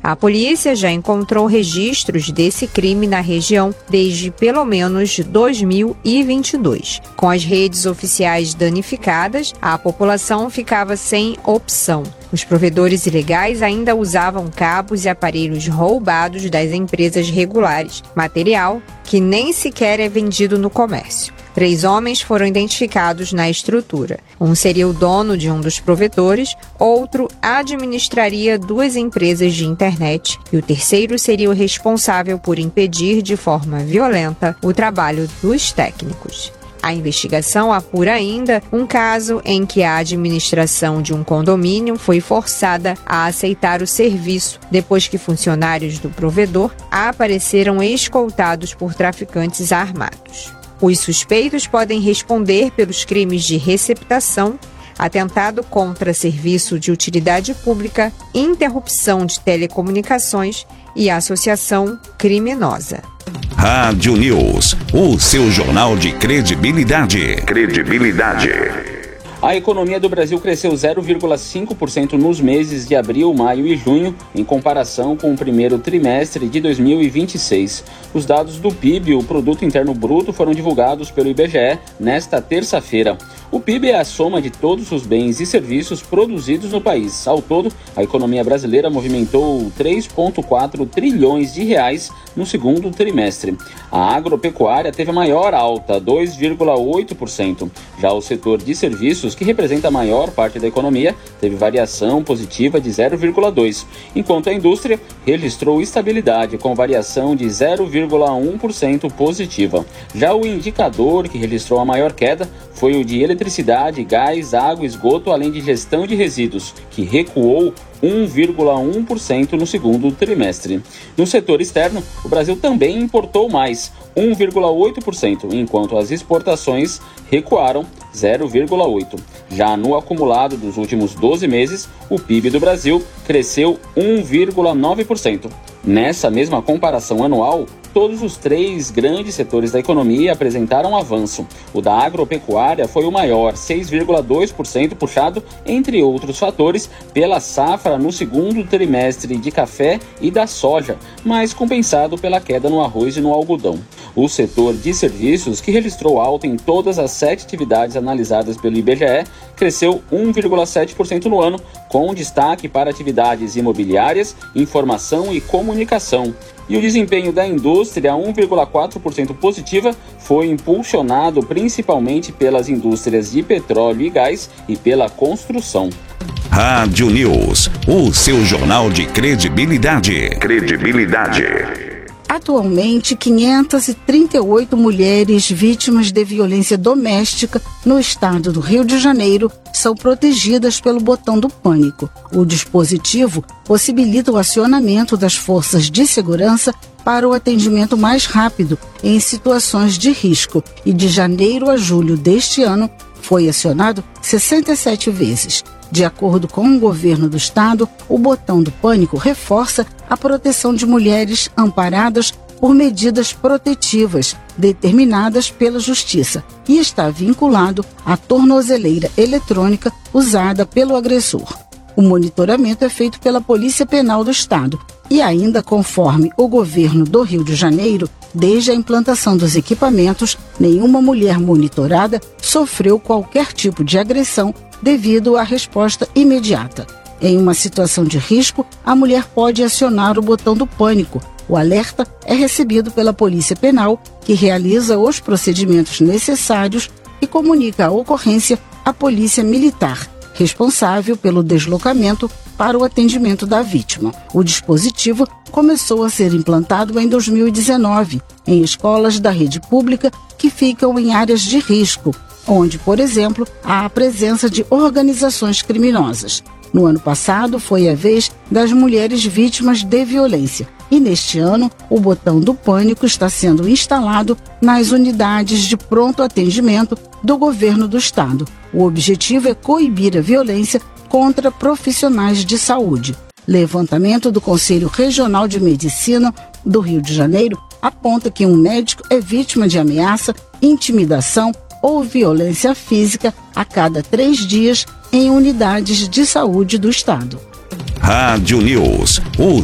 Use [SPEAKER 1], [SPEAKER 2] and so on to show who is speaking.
[SPEAKER 1] A polícia já encontrou registros desse crime na região desde pelo menos 2022. Com as redes oficiais danificadas, a população ficava sem opção. Os provedores ilegais ainda usavam cabos e aparelhos roubados das empresas regulares, material que nem sequer é vendido no comércio. 3 homens foram identificados na estrutura. Um seria o dono de um dos provedores, outro administraria 2 empresas de internet e o terceiro seria o responsável por impedir de forma violenta o trabalho dos técnicos. A investigação apura ainda um caso em que a administração de um condomínio foi forçada a aceitar o serviço depois que funcionários do provedor apareceram escoltados por traficantes armados. Os suspeitos podem responder pelos crimes de receptação, atentado contra serviço de utilidade pública, interrupção de telecomunicações e associação criminosa.
[SPEAKER 2] Rádio News, o seu jornal de credibilidade.
[SPEAKER 3] A economia do Brasil cresceu 0,5% nos meses de abril, maio e junho, em comparação com o primeiro trimestre de 2026. Os dados do PIB, o Produto Interno Bruto, foram divulgados pelo IBGE nesta terça-feira. O PIB é a soma de todos os bens e serviços produzidos no país. Ao todo, a economia brasileira movimentou 3,4 trilhões de reais no segundo trimestre. A agropecuária teve a maior alta, 2,8%. Já o setor de serviços, que representa a maior parte da economia, teve variação positiva de 0,2%, enquanto a indústria registrou estabilidade com variação de 0,1% positiva. Já o indicador que registrou a maior queda foi o de eletricidade, gás, água, esgoto, além de gestão de resíduos, que recuou 1,1% no segundo trimestre. No setor externo, o Brasil também importou mais, 1,8%, enquanto as exportações recuaram 0,8%. Já no acumulado dos últimos 12 meses, o PIB do Brasil cresceu 1,9%. Nessa mesma comparação anual, todos os 3 grandes setores da economia apresentaram avanço. O da agropecuária foi o maior, 6,2%, puxado, entre outros fatores, pela safra no segundo trimestre de café e da soja, mas compensado pela queda no arroz e no algodão. O setor de serviços, que registrou alta em todas as 7 atividades analisadas pelo IBGE, cresceu 1,7% no ano, com destaque para atividades imobiliárias, informação e comunicação. E o desempenho da indústria, 1,4% positiva, foi impulsionado principalmente pelas indústrias de petróleo e gás e pela construção.
[SPEAKER 2] Rádio News, o seu jornal de credibilidade.
[SPEAKER 4] Atualmente, 538 mulheres vítimas de violência doméstica no estado do Rio de Janeiro são protegidas pelo botão do pânico. O dispositivo possibilita o acionamento das forças de segurança para o atendimento mais rápido em situações de risco e de janeiro a julho deste ano foi acionado 67 vezes. De acordo com o governo do estado, o botão do pânico reforça a proteção de mulheres amparadas por medidas protetivas determinadas pela Justiça e está vinculado à tornozeleira eletrônica usada pelo agressor. O monitoramento é feito pela Polícia Penal do Estado e ainda conforme o governo do Rio de Janeiro, desde a implantação dos equipamentos, nenhuma mulher monitorada sofreu qualquer tipo de agressão devido à resposta imediata. Em uma situação de risco, a mulher pode acionar o botão do pânico. O alerta é recebido pela Polícia Penal, que realiza os procedimentos necessários e comunica a ocorrência à Polícia Militar, responsável pelo deslocamento para o atendimento da vítima. O dispositivo começou a ser implantado em 2019 em escolas da rede pública que ficam em áreas de risco, onde, por exemplo, há a presença de organizações criminosas. No ano passado, foi a vez das mulheres vítimas de violência. E neste ano, o botão do pânico está sendo instalado nas unidades de pronto atendimento do governo do estado. O objetivo é coibir a violência contra profissionais de saúde. Levantamento do Conselho Regional de Medicina do Rio de Janeiro aponta que um médico é vítima de ameaça, intimidação ou violência física a cada 3 dias em unidades de saúde do estado.
[SPEAKER 2] Rádio News, o